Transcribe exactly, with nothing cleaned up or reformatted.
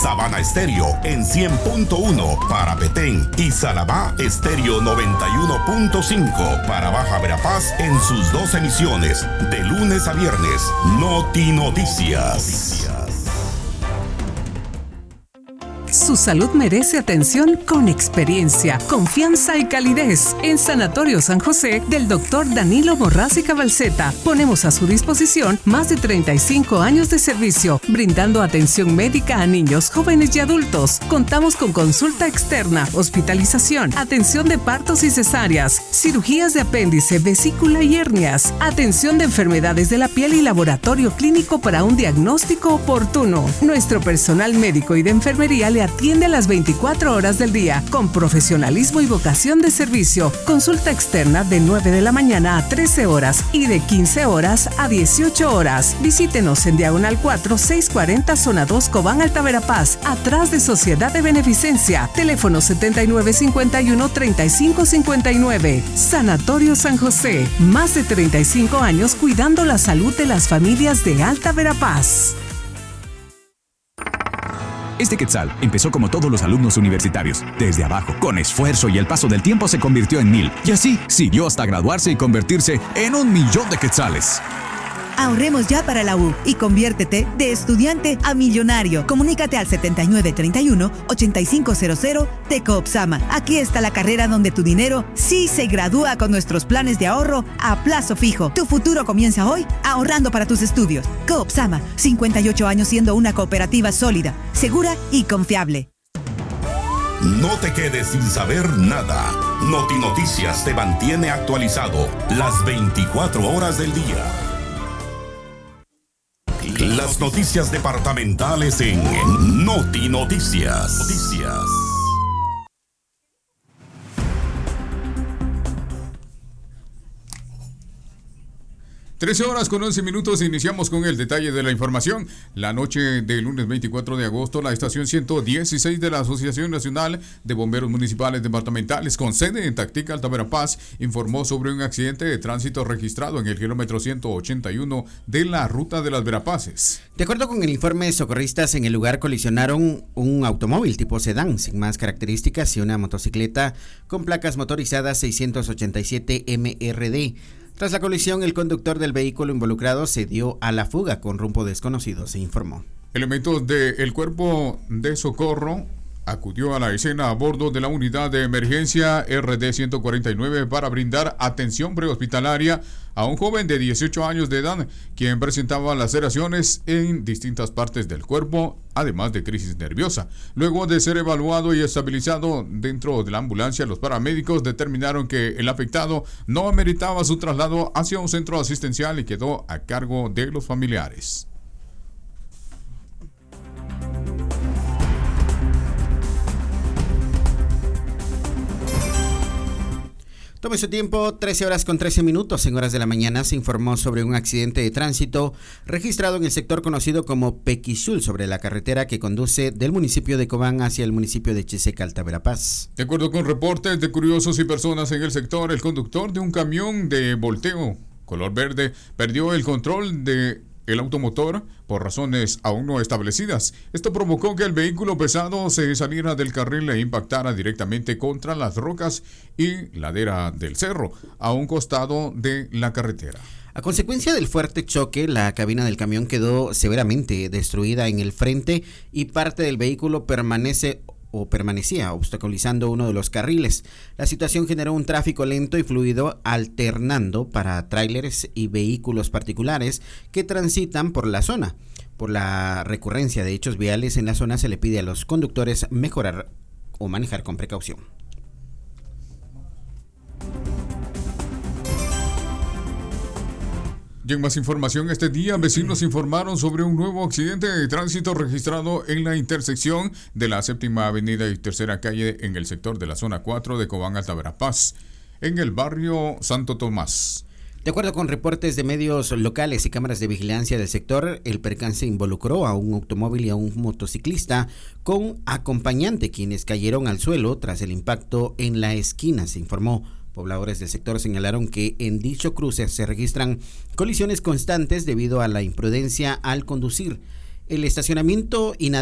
Sabana Estéreo en cien punto uno para Petén y Salabá Estéreo noventa y uno punto cinco para Baja Verapaz en sus dos emisiones de lunes a viernes. Noti Noticias. Su salud merece atención con experiencia, confianza y calidez. En Sanatorio San José del doctor Danilo Morraz y Cabalceta ponemos a su disposición más de treinta y cinco años de servicio, brindando atención médica a niños, jóvenes y adultos. Contamos con consulta externa, hospitalización, atención de partos y cesáreas, cirugías de apéndice, vesícula y hernias, atención de enfermedades de la piel y laboratorio clínico para un diagnóstico oportuno. Nuestro personal médico y de enfermería le atiende a las veinticuatro horas del día, con profesionalismo y vocación de servicio. Consulta externa de nueve de la mañana a trece horas y de quince horas a dieciocho horas. Visítenos en Diagonal cuatro, seiscientos cuarenta, Zona dos, Cobán, Alta Verapaz, atrás de Sociedad de Beneficencia. Teléfono setenta y nueve cincuenta y uno, treinta y cinco cincuenta y nueve. Sanatorio San José, más de treinta y cinco años cuidando la salud de las familias de Alta Verapaz. Este Quetzal empezó como todos los alumnos universitarios, desde abajo, con esfuerzo, y el paso del tiempo se convirtió en mil. Y así siguió hasta graduarse y convertirse en un millón de quetzales. Ahorremos ya para la U y conviértete de estudiante a millonario. Comunícate al setenta y nueve treinta y uno, ochenta y cinco cero cero de Coopsama. Aquí está la carrera donde tu dinero sí se gradúa con nuestros planes de ahorro a plazo fijo. Tu futuro comienza hoy ahorrando para tus estudios. Coopsama, cincuenta y ocho años siendo una cooperativa sólida, segura y confiable. No te quedes sin saber nada. Noti Noticias te mantiene actualizado las veinticuatro horas del día. Las noticias departamentales en Noti Noticias. Noticias. trece horas con once minutos, iniciamos con el detalle de la información. La noche del lunes veinticuatro de agosto, la estación ciento dieciséis de la Asociación Nacional de Bomberos Municipales Departamentales, con sede en Tactica, Alta Verapaz, informó sobre un accidente de tránsito registrado en el kilómetro ciento ochenta y uno de la Ruta de las Verapaces. De acuerdo con el informe, socorristas en el lugar colisionaron un automóvil tipo sedán sin más características y una motocicleta con placas motorizadas seiscientos ochenta y siete M R D. Tras la colisión, el conductor del vehículo involucrado se dio a la fuga con rumbo desconocido, se informó. Elementos del Cuerpo de Socorro acudió a la escena a bordo de la unidad de emergencia R D ciento cuarenta y nueve para brindar atención prehospitalaria a un joven de dieciocho años de edad, quien presentaba laceraciones en distintas partes del cuerpo, además de crisis nerviosa. Luego de ser evaluado y estabilizado dentro de la ambulancia, los paramédicos determinaron que el afectado no ameritaba su traslado hacia un centro asistencial y quedó a cargo de los familiares. Tome su tiempo, trece horas con trece minutos. En horas de la mañana se informó sobre un accidente de tránsito registrado en el sector conocido como Pequizul, sobre la carretera que conduce del municipio de Cobán hacia el municipio de Cheseca, Alta Verapaz. De acuerdo con reportes de curiosos y personas en el sector, el conductor de un camión de volteo color verde perdió el control de el automotor por razones aún no establecidas. Esto provocó que el vehículo pesado se saliera del carril e impactara directamente contra las rocas y ladera del cerro, a un costado de la carretera. A consecuencia del fuerte choque, la cabina del camión quedó severamente destruida en el frente y parte del vehículo permanece o permanecía obstaculizando uno de los carriles. La situación generó un tráfico lento y fluido, alternando para tráileres y vehículos particulares que transitan por la zona. Por la recurrencia de hechos viales en la zona, se le pide a los conductores mejorar o manejar con precaución. Y en más información, este día vecinos informaron sobre un nuevo accidente de tránsito registrado en la intersección de la séptima avenida y tercera calle en el sector de la zona cuatro de Cobán, Alta Verapaz, en el barrio Santo Tomás. De acuerdo con reportes de medios locales y cámaras de vigilancia del sector, el percance involucró a un automóvil y a un motociclista con acompañante, quienes cayeron al suelo tras el impacto en la esquina, se informó. Pobladores del sector señalaron que en dicho cruce se registran colisiones constantes debido a la imprudencia al conducir. El estacionamiento inadecuado